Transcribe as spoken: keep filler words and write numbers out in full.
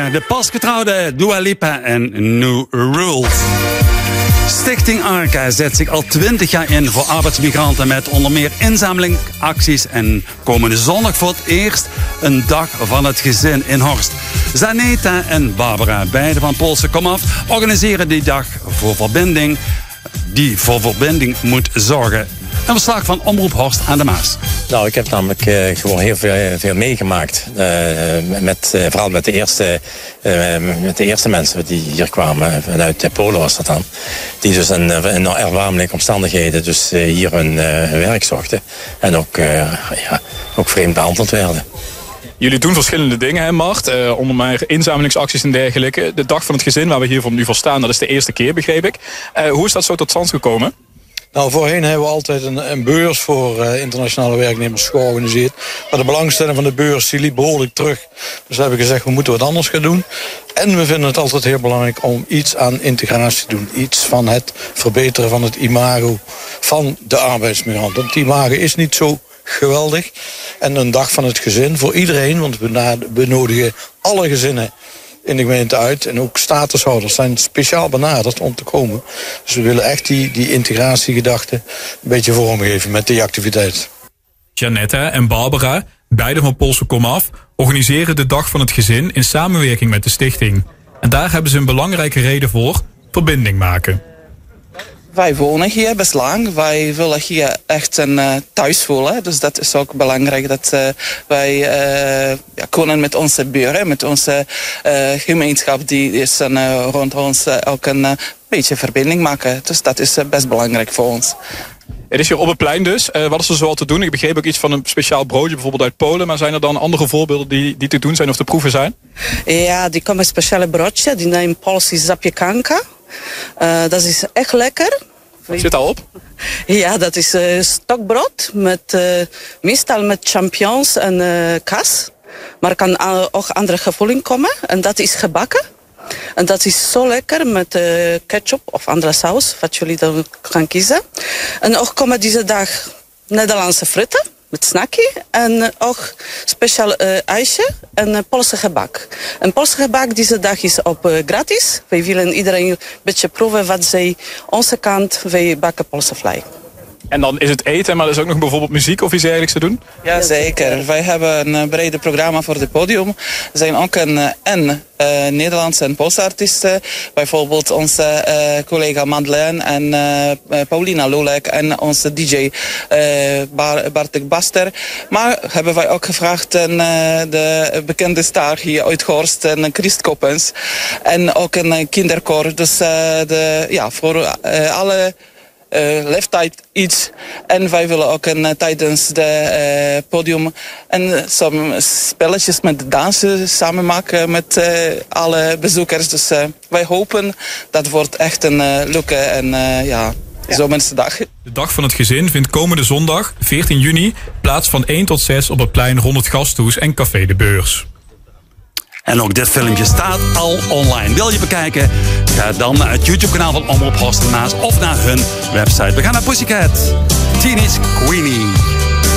naar de pasgetrouwde Dua Lipa en New Rules. Stichting Arca zet zich al twintig jaar in voor arbeidsmigranten met onder meer inzamelingacties. En komende zondag voor het eerst een dag van het gezin in Horst. Zaneta en Barbara, beide van Poolse komaf, organiseren die dag voor verbinding, die voor verbinding moet zorgen. Een verslag van Omroep Horst aan de Maas. Nou, ik heb namelijk uh, gewoon heel veel, veel meegemaakt. Uh, met, uh, vooral met de, eerste, uh, met de eerste mensen die hier kwamen. Vanuit Polen was dat dan. Die dus in, in erbarmelijke omstandigheden dus uh, hier hun, uh, hun werk zochten. En ook, uh, ja, ook vreemd behandeld werden. Jullie doen verschillende dingen, hè, Mart? Uh, onder meer inzamelingsacties en dergelijke. De dag van het gezin waar we hier nu voor staan, dat is de eerste keer, begreep ik. Uh, hoe is dat zo tot stand gekomen? Nou, voorheen hebben we altijd een, een beurs voor uh, internationale werknemers georganiseerd. Maar de belangstelling van de beurs die liep behoorlijk terug. Dus we hebben gezegd, we moeten wat anders gaan doen. En we vinden het altijd heel belangrijk om iets aan integratie te doen. Iets van het verbeteren van het imago van de arbeidsmigrant. Want het imago is niet zo geweldig. En een dag van het gezin voor iedereen, want we benodigen alle gezinnen in de gemeente uit. En ook statushouders zijn speciaal benaderd om te komen. Dus we willen echt die, die integratiegedachte een beetje vormgeven met die activiteit. Janetta en Barbara, beide van Poolse komaf, organiseren de dag van het gezin in samenwerking met de stichting. En daar hebben ze een belangrijke reden voor: verbinding maken. Wij wonen hier best lang. Wij willen hier echt een uh, thuis voelen. Dus dat is ook belangrijk dat uh, wij uh, ja, kunnen met onze buren, met onze uh, gemeenschap die is uh, rond ons uh, ook een uh, beetje verbinding maken. Dus dat is uh, best belangrijk voor ons. Het is hier op het plein dus. Uh, wat is er zoal te doen? Ik begreep ook iets van een speciaal broodje, bijvoorbeeld uit Polen. Maar zijn er dan andere voorbeelden die, die te doen zijn of te proeven zijn? Ja, die komen speciale broodje. Die naam Pools is zapiekanka. Uh, dat is echt lekker. Wat zit daarop? Ja, dat is uh, stokbrood met uh, meestal met champignons en uh, kaas. Maar er kan uh, ook andere gevulling komen. En dat is gebakken. En dat is zo lekker met uh, ketchup of andere saus, wat jullie dan gaan kiezen. En ook komen deze dag Nederlandse frieten met snackie. En uh, ook speciaal uh, ijsje en uh, Poolse gebak. En Poolse gebak deze dag is op uh, gratis. Wij willen iedereen een beetje proeven wat zij onze kant, wij bakken Poolse vlei. En dan is het eten, maar er is ook nog bijvoorbeeld muziek of iets dergelijks te doen? Ja, zeker. Wij hebben een brede programma voor het podium. Er zijn ook een en uh, Nederlandse en Poolse artiesten. Bijvoorbeeld onze uh, collega Madeleine en uh, Paulina Lulek en onze D J uh, Bar Bartek Baster. Maar hebben wij ook gevraagd uh, de bekende star hier uit Horst, en Christ Koppens. En ook een kinderkoor. Dus uh, de, ja, voor uh, alle Uh, leeftijd iets. En wij willen ook uh, tijdens de uh, podium en some spelletjes met dansen samen maken met uh, alle bezoekers. Dus uh, wij hopen dat wordt echt een uh, leuke en uh, ja, ja. zomerse dag. De dag van het gezin vindt komende zondag, veertien juni, plaats van één tot zes op het plein rond het Gasthuis en Café de Beurs. En ook dit filmpje staat al online. Wil je bekijken? Ga dan naar het YouTube-kanaal van Omroep Horst en Maas of naar hun website. We gaan naar Pussycat. Teenage Queenie.